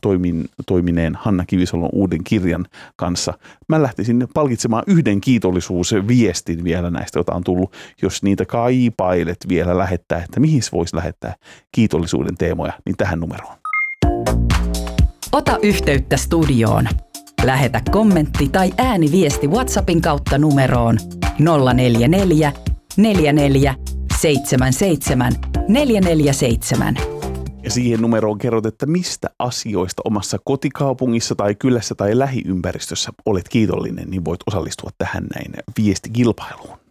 toimineen Hanna Kivisalon uuden kirjan kanssa. Mä lähtisin palkitsemaan yhden kiitollisuusviestin vielä näistä, jota on tullut, jos niitä kaipailet vielä lähettää, että mihin voisi lähettää kiitollisuuden teemoja, niin tähän numeroon. Ota yhteyttä studioon. Lähetä kommentti tai ääniviesti WhatsAppin kautta numeroon 044 44 77 447. Ja siihen numeroon kerrot, että mistä asioista omassa kotikaupungissa tai kylässä tai lähiympäristössä olet kiitollinen, niin voit osallistua tähän näin viestikilpailuun.